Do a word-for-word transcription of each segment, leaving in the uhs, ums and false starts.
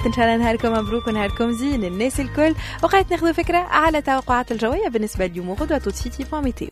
السبت إن شاء الله نهاركم مبروك ونهاركم زين الناس الكل. وقعت ناخذ فكرة على توقعات الجوية بالنسبة لليوم وغدوة توتسيتي ميتيو.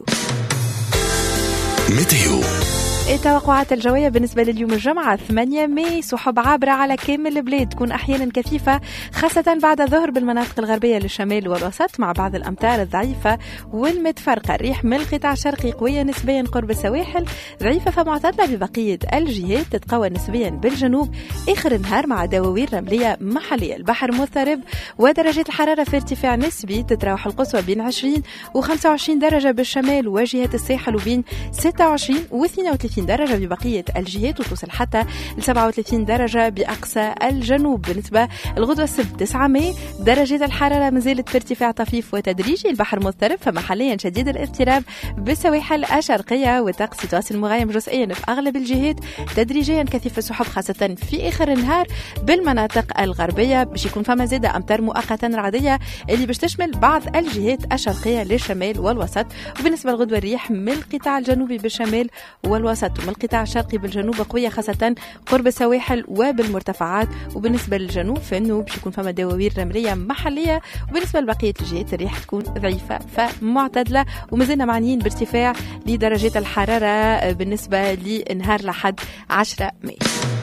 ميتيو التوقعات الجوية بالنسبة لليوم الجمعة ثمانية ماي، سحب عابرة على كامل البلاد، تكون أحيانا كثيفة خاصة بعد الظهر بالمناطق الغربية للشمال والوسط مع بعض الأمطار الضعيفة والمتفرقة. الريح من القطاع الشرقي قوية نسبيا قرب السواحل، ضعيفة فمعتدلة ببقية الجهات، تتقوى نسبيا بالجنوب آخر النهار مع دواوير رملية محلية. البحر مضطرب ودرجات الحرارة في ارتفاع نسبي، تتراوح القصوى بين عشرين و خمسة وعشرين درجة بالشمال وجهة الساحل، وبين ستة وعشرين و اثنين وثلاثين درجة ببقية الجهات، وتوصل حتى ل سبعة وثلاثين درجة بأقصى الجنوب. بالنسبة الغدوة السبت تسعة ماي، درجات الحرارة مازالت في ارتفاع طفيف وتدريجي، البحر مضطرب فمحليا شديد الاضطراب بالسواحل الشرقية، والطقس يتواصل مغيم جزئيا في أغلب الجهات، تدريجيا كثيف السحب خاصة في آخر النهار بالمناطق الغربية، باش يكون فما زادة أمطار مؤقتا رعدية اللي باش تشمل بعض الجهات الشرقية للشمال والوسط. وبالنسبة للغدوة الريح من القطاع الجنوبي بالشمال والوسط ومن القطاع الشرقي بالجنوب قوية خاصة قرب السواحل وبالمرتفعات. وبالنسبة للجنوب فإنه باش يكون فما دواوير رملية محلية، وبالنسبة لبقية الجهات الريح تكون ضعيفة فمعتدلة. ومازلنا معنيين بارتفاع لدرجات الحرارة بالنسبة لنهار لحد عشرة ماي.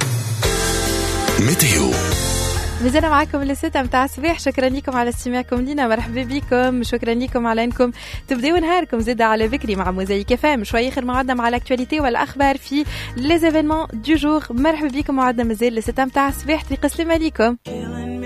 ميتيو مازلنا معكم للستة متاع الصباح. شكرا لكم على استماعكم لنا، مرحبا بكم، شكرا لكم على انكم تبداو نهاركم زيادة على بكري مع موزايك فام. شوي اخر موعدنا مع الاكtualité والاخبار في لي زيفينمون دو جور. مرحبا بكم، موعدنا مازال للستة متاع الصباح. طريق السلام عليكم.